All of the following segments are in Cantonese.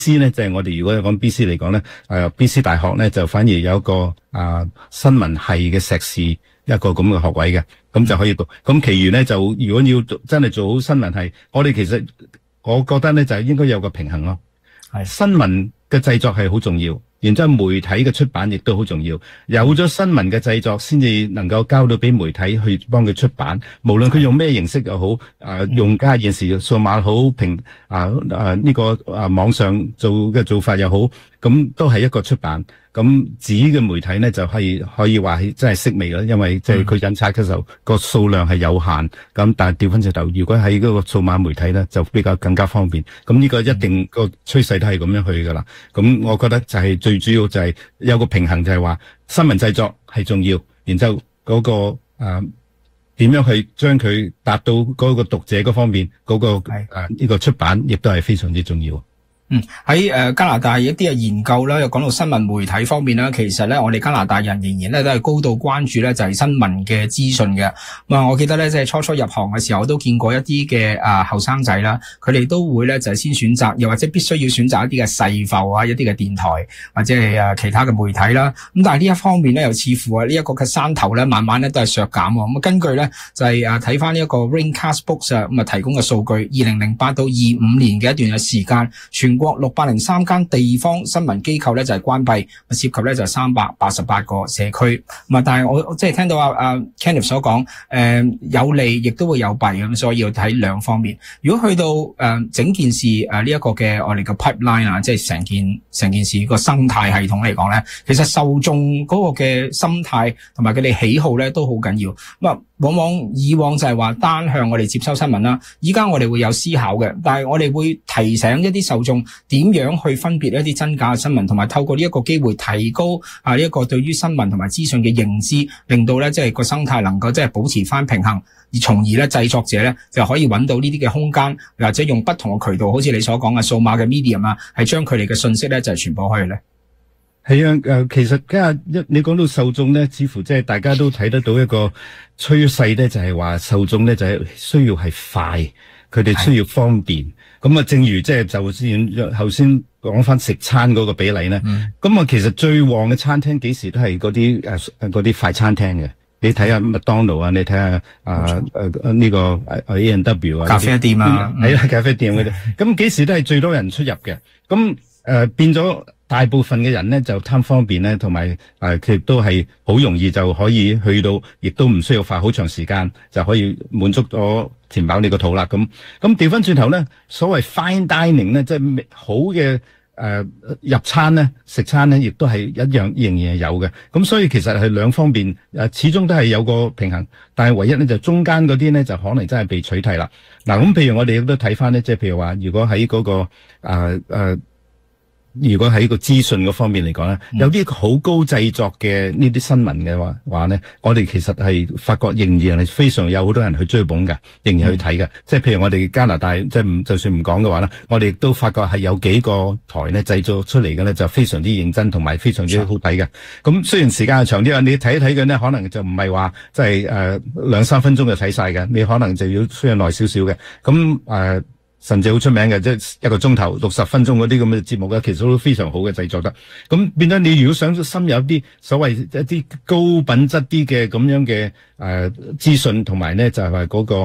BC 咧，就係我哋如果講 BC 嚟講咧，BC 大學咧就反而有一個新聞系嘅碩士一個咁嘅學位嘅，咁就可以讀。咁其餘咧就如果要真係做好新聞系，我覺得咧就應該有個平衡咯。係新聞嘅製作係好重要。然之後媒體嘅出版亦都好重要，有咗新聞嘅製作先至能夠交到俾媒體去幫佢出版，無論佢用咩形式又好，用家現時數碼好呢個網上做嘅做法又好，咁都係一個出版。咁紙嘅媒體呢就可以話係真係式微啦，因為即係佢印刷嘅時候個數量係有限。咁但係調翻轉頭，如果喺嗰個數碼媒體呢，就比較更加方便。咁呢個一定個趨勢都係咁樣去噶啦。咁我覺得就係最主要就係有個平衡，就係話新聞製作係重要，然之後嗰個點樣去將佢達到嗰個讀者嗰方面嗰個呢個出版，亦都係非常之重要。 喺加拿大一啲嘅研究啦，又講到新聞媒體方面啦，其實咧我哋加拿大人仍然咧都係高度關注咧就係新聞嘅資訊嘅。我記得咧即係初入行嘅時候，我都見過一啲嘅後生仔啦，佢哋都會咧就係先選擇，又或者必須要選擇一啲嘅細埠啊，一啲嘅電台或者係其他嘅媒體啦。咁但係呢一方面咧，又似乎呢一個嘅山頭咧，慢慢咧都係削減。咁根據咧就係睇翻呢一個 Raincast Books 咁提供嘅數據2008到25年嘅一段嘅時間，全國603間地方新聞機構咧就係關閉，涉及咧就388個社區。但係我即係聽到Kenneth 所講，有利亦都會有弊咁，所以要睇兩方面。如果去到整件事呢一個嘅我哋嘅 pipeline 啊，即係成件事個生態系統嚟講咧，其實受眾嗰個嘅心態同埋佢哋喜好咧都好緊要。往往以往就係話單向我哋接收新聞啦，依家我哋會有思考嘅，但係我哋會提醒一啲受眾點樣去分別一啲真假嘅新聞，同埋透過呢一個機會提高呢一個對於新聞同埋資訊嘅認知，令到咧即係個生態能夠即係保持翻平衡，而從而咧製作者咧就可以揾到呢啲嘅空間，或者用不同嘅渠道，好似你所講嘅數碼嘅 medium 啊，係將佢哋嘅信息咧就係傳播開去咧。 係啊，其實你講到受眾咧，似乎即係大家都睇得到一個趨勢咧，就係話受眾咧就係需要係快，佢哋需要方便。咁正如即係就先頭先講翻食餐嗰個比例咧，咁其實最旺嘅餐廳幾時都係嗰啲快餐廳嘅。你睇下麥當勞啊，你睇下呢個 A&W 啊， 咖啡店啊， 係啦，咖啡店嗰啲，咁幾時都係最多人出入嘅。咁變咗大部分嘅人咧就貪方便咧，同埋佢亦都係好容易就可以去到，亦都唔需要花好長時間就可以滿足咗填飽你個肚啦。咁調翻轉頭咧，所謂 fine dining 咧，即係好嘅入餐咧、食餐咧，亦都係一樣仍然係有嘅。咁所以其實係兩方面始終都係有個平衡，但係唯一咧就中間嗰啲咧就可能真係被取締啦。嗱，咁譬如我哋亦都睇翻咧，即係譬如話，如果喺嗰個如果喺個資訊嗰方面嚟講咧，有啲好高製作嘅呢啲新聞嘅話咧，我哋其實係發覺仍然係非常有好多人去追捧嘅，仍然去睇嘅。即係譬如我哋加拿大，即係就算唔講嘅話咧，我哋亦都發覺係有幾個台咧製作出嚟嘅咧，就非常之認真同埋非常之好睇嘅。咁雖然時間係長啲啊，你睇一睇嘅咧，可能就唔係話即係2-3分鐘就睇晒嘅，你可能就要需要耐少少嘅。咁甚至好出名嘅，即係1個鐘頭60分鐘嗰啲咁嘅節目咧，其實都非常好嘅製作得。咁變咗你如果想深入一啲所謂一啲高品質啲嘅咁樣嘅資訊，同埋咧就係話嗰個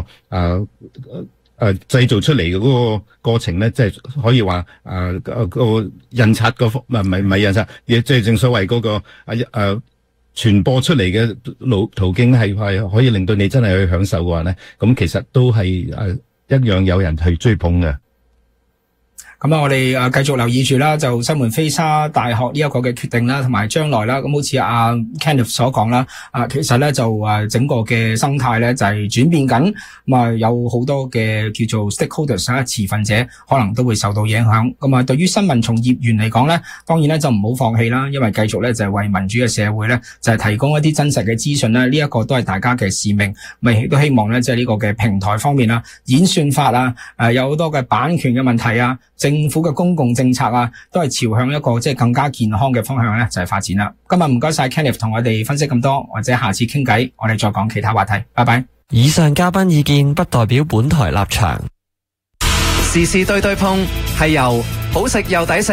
製造出嚟嘅嗰個過程咧，即係可以話個印刷個唔係印刷，亦即係正所謂嗰個傳播出嚟嘅途徑係可以令到你真係去享受嘅話咧，咁其實都係一樣有人去追捧嘅。 咁我哋繼續留意住啦，就西門菲沙大學呢一個嘅決定啦，同埋將來啦，咁好似阿 Kenneth 所講啦，其實咧就整個嘅生態咧就係轉變緊，咁有好多嘅叫做 stakeholders 持份者可能都會受到影響。咁對於新聞從業員嚟講咧，當然咧就唔好放棄啦，因為繼續咧就係為民主嘅社會咧就係提供一啲真實嘅資訊啦，呢一個都係大家嘅使命。亦都希望咧即係呢個嘅平台方面啦，演算法啊，有好多嘅版權嘅問題啊，政府嘅公共政策啊，都係朝向一個即係更加健康嘅方向咧，就係發展啦。今日唔該晒 Kenneth 同我哋分析咁多，或者下次傾偈，我哋再講其他話題。拜拜。 以上嘉賓意見不代表本台立場。 時事對對碰係由好食又抵食